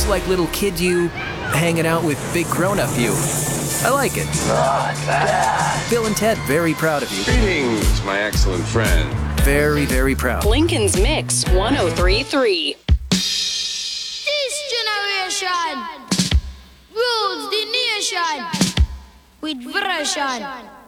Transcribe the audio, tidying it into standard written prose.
Looks like little kid you hanging out with big grown-up you. I like it. Not bad. Bill and Ted, very proud of you. Greetings, my excellent friend. Very, very proud. Lincoln's Mix 103.3. This generation rules the nation with version.